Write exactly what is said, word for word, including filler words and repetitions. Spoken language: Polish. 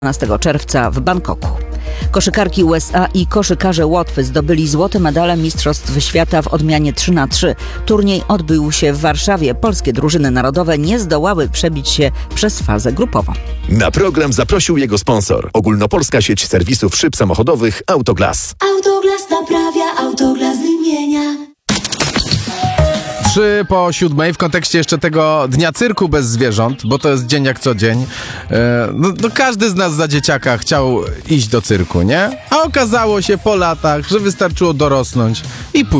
dwunastego czerwca w Bangkoku. Koszykarki U S A i koszykarze Łotwy zdobyli złote medale Mistrzostw Świata w odmianie trzy na trzy. Turniej odbył się w Warszawie. Polskie drużyny narodowe nie zdołały przebić się przez fazę grupową. Na program zaprosił jego sponsor. Ogólnopolska sieć serwisów szyb samochodowych Autoglas. Autoglas naprawia, Autoglas wymienia. Trzy po siódmej w kontekście jeszcze tego dnia cyrku bez zwierząt, bo to jest dzień jak co dzień. E, no, no każdy z nas za dzieciaka chciał iść do cyrku, nie? A okazało się po latach, że wystarczyło dorosnąć i pójść.